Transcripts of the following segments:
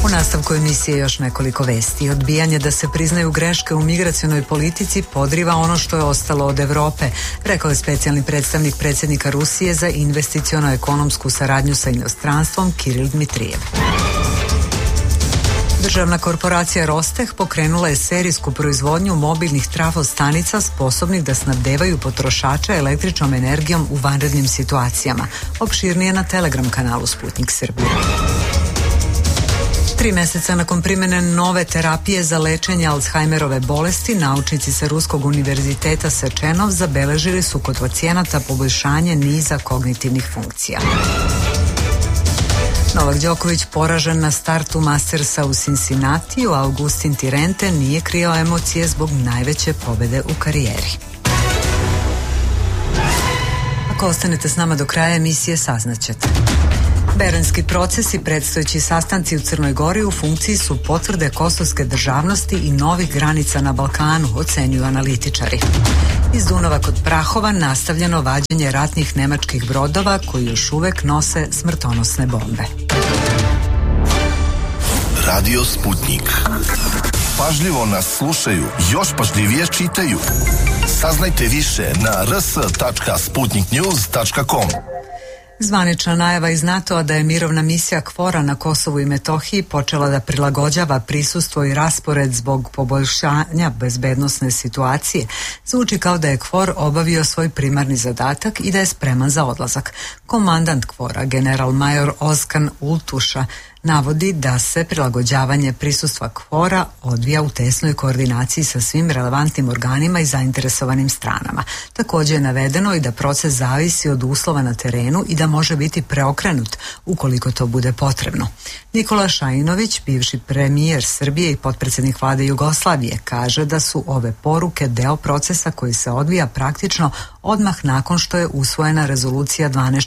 U nastavku emisije još nekoliko vesti. Odbijanje da se priznaju greške u migracionoj politici podriva ono što je ostalo od Evrope, rekao je specijalni predstavnik predsjednika Rusije za investiciono-ekonomsku saradnju sa inostranstvom Kiril Dmitrijev. Državna korporacija Rosteh pokrenula je serijsku proizvodnju mobilnih trafostanica sposobnih da snabdevaju potrošače električnom energijom u vanrednim situacijama. Opširnije na Telegram kanalu Sputnik Srbije. 3 mjeseca nakon primjene nove terapije za lečenje Alzheimerove bolesti, naučnici sa Ruskog univerziteta Sečenov zabeležili su kod pacijenata poboljšanje niza kognitivnih funkcija. Novak Đoković poražen na startu Mastersa u Cincinnatiju, a Augustin Tirente nije krio emocije zbog najveće pobjede u karijeri. Ako ostanete s nama do kraja emisije, saznaćete. Beranski proces i predstojeći sastanci u Crnoj Gori u funkciji su potvrde kosovske državnosti i novih granica na Balkanu, ocenjuju analitičari. Iz Dunava kod Prahova nastavljeno vađenje ratnih nemačkih brodova koji još uvek nose smrtonosne bombe. Radio Sputnik. Pažljivo nas slušaju, još pažljivije čitaju. Saznajte više na rs.sputniknews.com. Zvanična najava iz NATO-a da je mirovna misija KFOR-a na Kosovu i Metohiji počela da prilagođava prisustvo i raspored zbog poboljšanja bezbednosne situacije zvuči kao da je KFOR obavio svoj primarni zadatak i da je spreman za odlazak. Komandant KFOR-a, general major Ozkan Ultuša, navodi da se prilagođavanje prisustva KFOR-a odvija u tesnoj koordinaciji sa svim relevantnim organima i zainteresovanim stranama. Također je navedeno i da proces zavisi od uslova na terenu i da može biti preokrenut ukoliko to bude potrebno. Nikola Šajinović, bivši premijer Srbije i potpredsjednik vlade Jugoslavije, kaže da su ove poruke deo procesa koji se odvija praktično odmah nakon što je usvojena rezolucija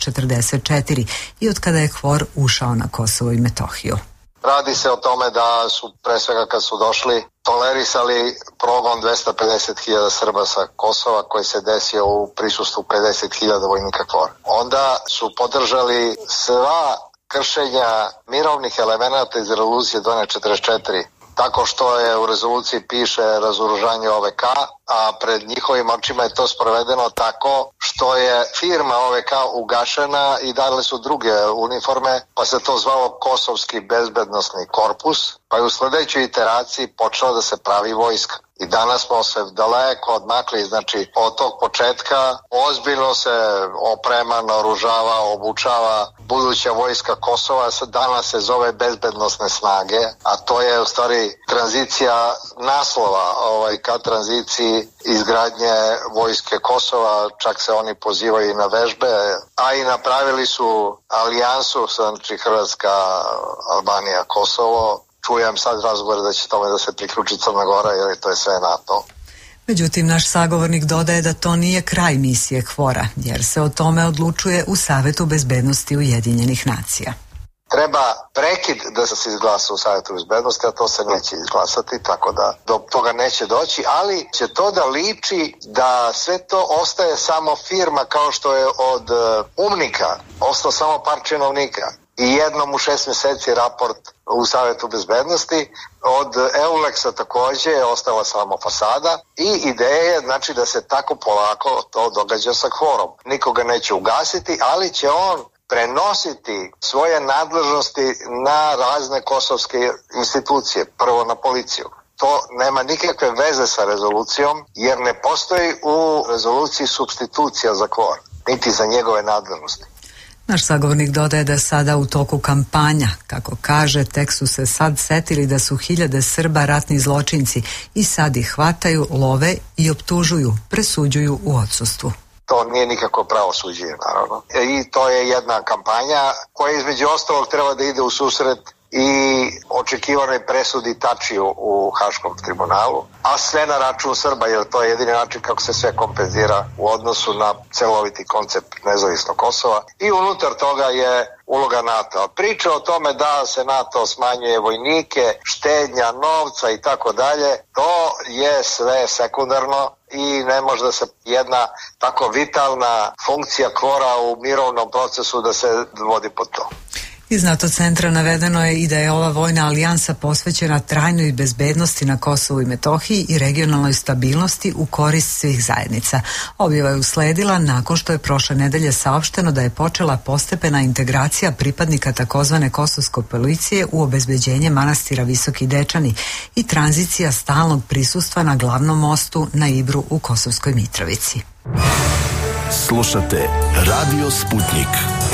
1244 i od kada je KFOR ušao na Kosovo i Metohiju. Radi se o tome da su pre svega kad su došli tolerisali progon 250.000 Srba sa Kosova koji se desio u prisustvu 50.000 vojnika KFOR. Onda su podržali sva kršenja mirovnih elemenata iz rezolucije 1244 tako što je u rezoluciji piše razoružanje OVK, a pred njihovim očima je to sprovedeno tako što je firma OVK ugašena i dale su druge uniforme, pa se to zvalo Kosovski bezbednosni korpus, pa je u sledećoj iteraciji počela da se pravi vojska. I danas smo se daleko odmakli, znači od tog početka ozbiljno se oprema, naoružava, obučava buduća vojska Kosova, danas se zove bezbednosne snage, a to je u stvari tranzicija naslova ka tranziciji izgradnje vojske Kosova, čak se oni pozivaju i na vežbe, a i napravili su alijansu, znači Hrvatska, Albanija, Kosovo. Čujem sad razgovor da će tome da se priključi Crna Gora, jer to je sve NATO. Međutim, naš sagovornik dodaje da to nije kraj misije KFOR-a, jer se o tome odlučuje u Savetu bezbednosti Ujedinjenih nacija. Treba prekid da se izglasa u Savetu bezbednosti, a to se neće izglasati, tako da do toga neće doći, ali će to da liči da sve to ostaje samo firma kao što je od UMNIK-a ostao samo par činovnika. I jednom u 6 mjeseci raport u Savetu bezbednosti, od EULEX-a također je ostala samo fasada i ideja je znači da se tako polako to događa sa KFOR-om. Nikoga neće ugasiti, ali će on prenositi svoje nadležnosti na razne kosovske institucije, prvo na policiju. To nema nikakve veze sa rezolucijom jer ne postoji u rezoluciji supstitucija za KFOR, niti za njegove nadležnosti. Naš sagovornik dodaje da sada u toku kampanja, kako kaže, tek su se sad setili da su hiljade Srba ratni zločinci i sad ih hvataju, love i optužuju, presuđuju u odsustvu. To nije nikako pravosuđe, naravno. I to je jedna kampanja koja između ostalog treba da ide u susret i očekivanoj presudi Tačiju u Haškom tribunalu, a sve na račun Srba, jer to je jedini način kako se sve kompenzira u odnosu na celoviti koncept nezavisnog Kosova i unutar toga je uloga NATO. Priča o tome da se NATO smanjuje vojnike, štednja novca i tako dalje, to je sve sekundarno i ne može da se jedna tako vitalna funkcija KFOR-a u mirovnom procesu da se vodi pod to. Iz NATO centra navedeno je i da je ova vojna alijansa posvećena trajnoj bezbednosti na Kosovu i Metohiji i regionalnoj stabilnosti u korist svih zajednica. Objava je usledila nakon što je prošle nedelje saopšteno da je počela postepena integracija pripadnika takozvane kosovske policije u obezbeđenje manastira Visoki Dečani i tranzicija stalnog prisustva na glavnom mostu na Ibru u Kosovskoj Mitrovici. Slušate Radio Sputnik.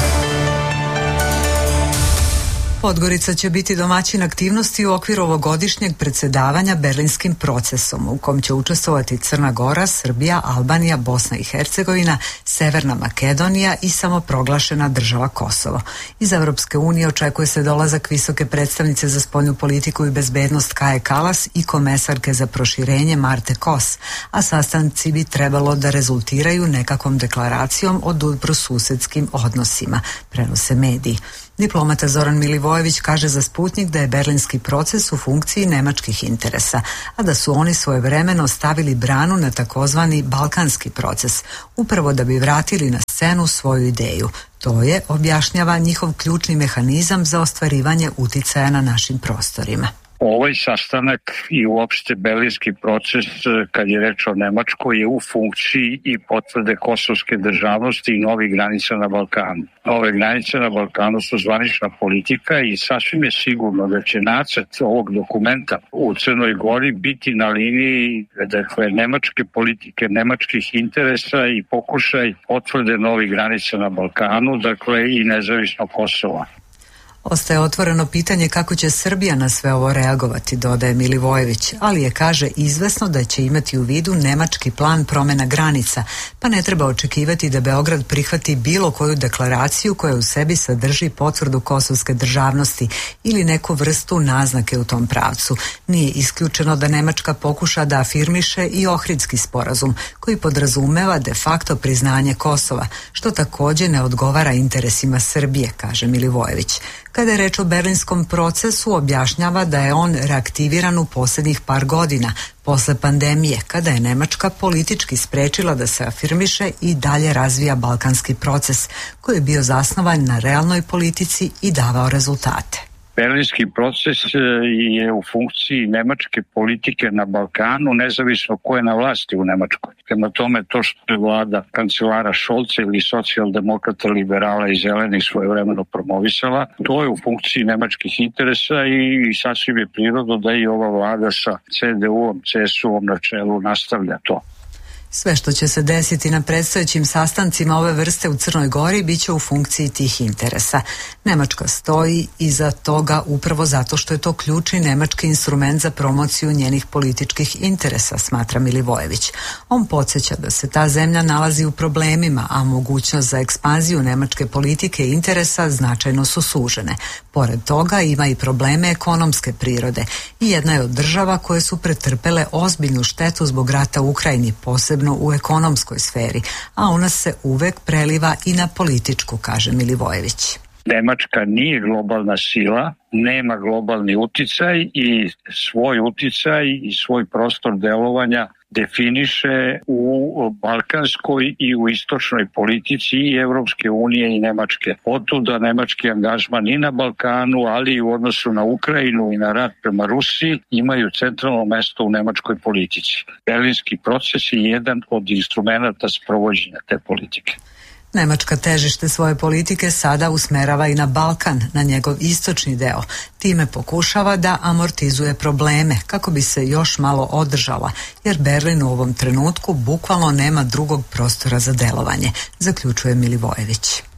Podgorica će biti domaćin aktivnosti u okviru ovogodišnjeg predsjedavanja Berlinskim procesom, u kom će učestvovati Crna Gora, Srbija, Albanija, Bosna i Hercegovina, Severna Makedonija i samoproglašena država Kosovo. Iz Evropske unije očekuje se dolazak visoke predstavnice za spoljnu politiku i bezbednost Kaje Kalas i komesarke za proširenje Marte Kos, a sastanci bi trebalo da rezultiraju nekakvom deklaracijom o dobrosusedskim odnosima, prenose mediji. Diplomata Zoran Milivojević kaže za Sputnik da je berlinski proces u funkciji nemačkih interesa, a da su oni svojevremeno stavili branu na takozvani balkanski proces, upravo da bi vratili na scenu svoju ideju. To je, objašnjava, njihov ključni mehanizam za ostvarivanje uticaja na našim prostorima. Ovaj sastanak i uopšte berlinski proces, kad je reč o Nemačkoj, je u funkciji i potvrde kosovske državnosti i novih granica na Balkanu. Ove granice na Balkanu su zvanična politika i sasvim je sigurno da će nacrt ovog dokumenta u Crnoj Gori biti na liniji, dakle, nemačke politike, nemačkih interesa i pokušaj potvrde novih granica na Balkanu, dakle, i nezavisno Kosova. Ostaje otvoreno pitanje kako će Srbija na sve ovo reagovati, dodaje Milivojević, ali je, kaže, izvesno da će imati u vidu nemački plan promjena granica, pa ne treba očekivati da Beograd prihvati bilo koju deklaraciju koja u sebi sadrži potvrdu kosovske državnosti ili neku vrstu naznake u tom pravcu. Nije isključeno da Nemačka pokuša da afirmiše i Ohridski sporazum, koji podrazumeva de facto priznanje Kosova, što također ne odgovara interesima Srbije, kaže Milivojević. Kada je reč o berlinskom procesu, objašnjava da je on reaktiviran u posljednjih par godina, posle pandemije, kada je Nemačka politički sprečila da se afirmiše i dalje razvija balkanski proces, koji je bio zasnovan na realnoj politici i davao rezultate. Berlinski proces je u funkciji nemačke politike na Balkanu, nezavisno ko je na vlasti u Nemačkoj. Prema tome, to što je vlada kancelara Šolca ili socijaldemokrata, liberala i zelenih svojevremeno promovisala, to je u funkciji nemačkih interesa i sasvim je prirodno da i ova vlada sa CDU-om, CSU-om na čelu nastavlja to. Sve što će se desiti na predstojećim sastancima ove vrste u Crnoj Gori bit će u funkciji tih interesa. Nemačka stoji iza toga upravo zato što je to ključni nemački instrument za promociju njenih političkih interesa, smatra Milivojević. On podsjeća da se ta zemlja nalazi u problemima, a mogućnost za ekspanziju nemačke politike i interesa značajno su sužene. Pored toga ima i probleme ekonomske prirode i jedna je od država koje su pretrpele ozbiljnu štetu zbog rata u Ukrajini, posebno u ekonomskoj sferi, a ona se uvek preliva i na političku, kaže Milivojević. Nemačka nije globalna sila, nema globalni uticaj i svoj uticaj i svoj prostor delovanja definiše u balkanskoj i u istočnoj politici i Evropske unije i Nemačke. Otuda nemački angažman i na Balkanu, ali i u odnosu na Ukrajinu i na rat prema Rusiji imaju centralno mesto u nemačkoj politici. Berlinski proces je jedan od instrumenta sprovođenja te politike. Nemačka težište svoje politike sada usmerava i na Balkan, na njegov istočni deo. Time pokušava da amortizuje probleme kako bi se još malo održala, jer Berlin u ovom trenutku bukvalno nema drugog prostora za delovanje, zaključuje Milivojević.